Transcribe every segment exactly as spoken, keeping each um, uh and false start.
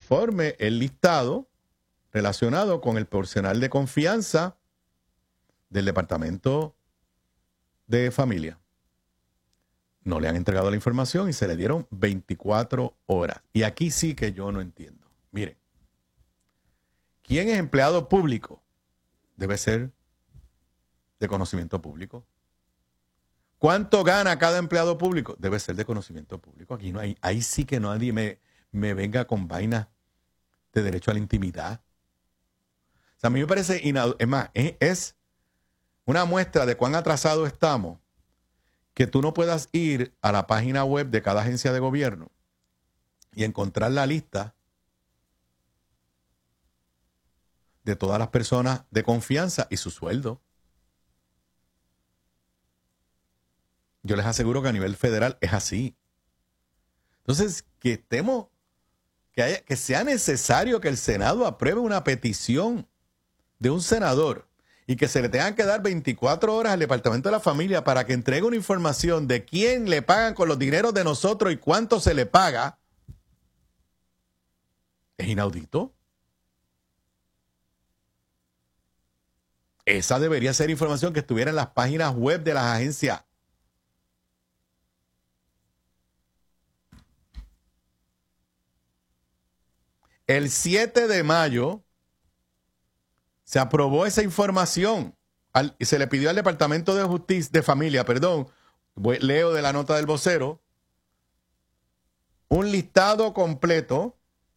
informe el listado relacionado con el personal de confianza del Departamento de Familia. No le han entregado la información y se le dieron veinticuatro horas. Y aquí sí que yo no entiendo. Miren, ¿quién es empleado público? Debe ser de conocimiento público. ¿Cuánto gana cada empleado público? Debe ser de conocimiento público. Aquí no hay, ahí sí que nadie me, me venga con vainas de derecho a la intimidad. O sea, a mí me parece, es más, es, es una muestra de cuán atrasados estamos que tú no puedas ir a la página web de cada agencia de gobierno y encontrar la lista de todas las personas de confianza y su sueldo. Yo les aseguro que a nivel federal es así. Entonces, que estemos, que, haya, que sea necesario que el Senado apruebe una petición de un senador y que se le tengan que dar veinticuatro horas al Departamento de la Familia para que entregue una información de quién le pagan con los dineros de nosotros y cuánto se le paga, es inaudito. Esa debería ser información que estuviera en las páginas web de las agencias. El siete de mayo se aprobó esa información al, y se le pidió al Departamento de Justicia, de Familia, perdón, leo de la nota del vocero, un listado completo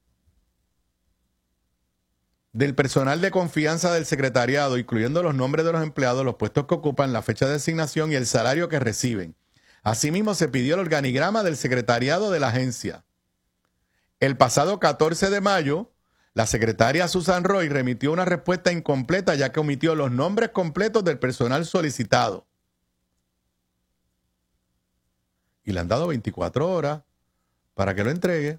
del personal de confianza del secretariado, incluyendo los nombres de los empleados, los puestos que ocupan, la fecha de asignación y el salario que reciben. Asimismo, se pidió el organigrama del secretariado de la agencia. El pasado catorce de mayo, la secretaria Susan Roy remitió una respuesta incompleta ya que omitió los nombres completos del personal solicitado. Y le han dado veinticuatro horas para que lo entregue.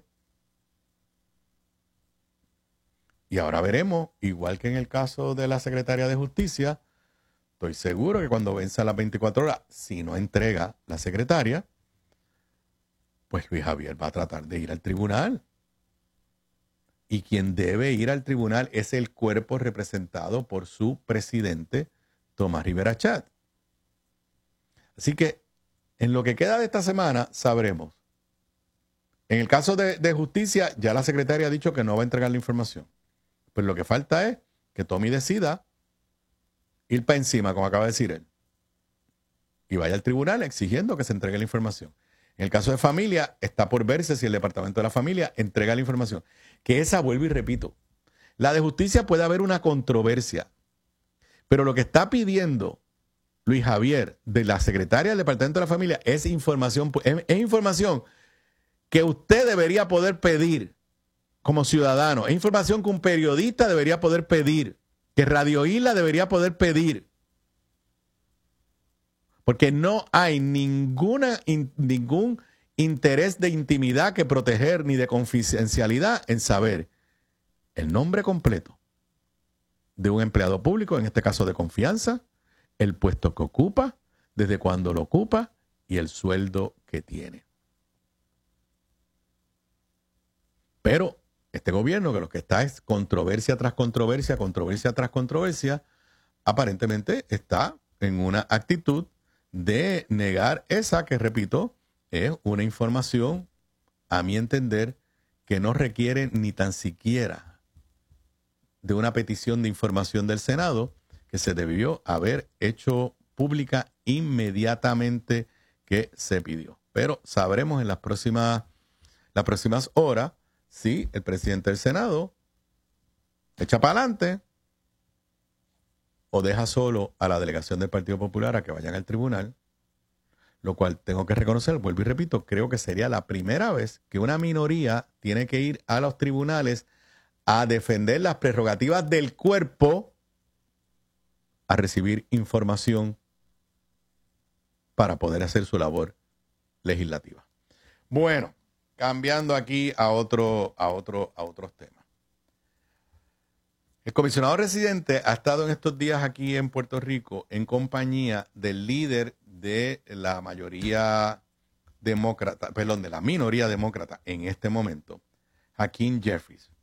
Y ahora veremos, igual que en el caso de la secretaria de Justicia, estoy seguro que cuando venza las veinticuatro horas, si no entrega la secretaria, pues Luis Javier va a tratar de ir al tribunal. Y quien debe ir al tribunal es el cuerpo representado por su presidente, Tomás Rivera Chat. Así que en lo que queda de esta semana sabremos. En el caso de, de justicia, ya la secretaria ha dicho que no va a entregar la información. Pues lo que falta es que Tommy decida ir para encima, como acaba de decir él, y vaya al tribunal exigiendo que se entregue la información. En el caso de familia, está por verse si el Departamento de la Familia entrega la información. Que esa, vuelvo y repito, la de justicia puede haber una controversia, pero lo que está pidiendo Luis Javier de la secretaria del Departamento de la Familia es información, es, es información que usted debería poder pedir como ciudadano. Es información que un periodista debería poder pedir, que Radio Isla debería poder pedir. Porque no hay ninguna, in, ningún interés de intimidad que proteger ni de confidencialidad en saber el nombre completo de un empleado público, en este caso de confianza, el puesto que ocupa, desde cuándo lo ocupa y el sueldo que tiene. Pero este gobierno, que lo que está es controversia tras controversia, controversia tras controversia, aparentemente está en una actitud de negar esa que, repito, es una información, a mi entender, que no requiere ni tan siquiera de una petición de información del Senado, que se debió haber hecho pública inmediatamente que se pidió. Pero sabremos en las próximas, las próximas horas si el presidente del Senado echa para adelante o deja solo a la delegación del Partido Popular a que vayan al tribunal, lo cual tengo que reconocer, vuelvo y repito, creo que sería la primera vez que una minoría tiene que ir a los tribunales a defender las prerrogativas del cuerpo, a recibir información para poder hacer su labor legislativa. Bueno, cambiando aquí a otro, a otro, a otros temas. El comisionado residente ha estado en estos días aquí en Puerto Rico en compañía del líder de la mayoría demócrata, perdón, de la minoría demócrata en este momento, Hakeem Jeffries.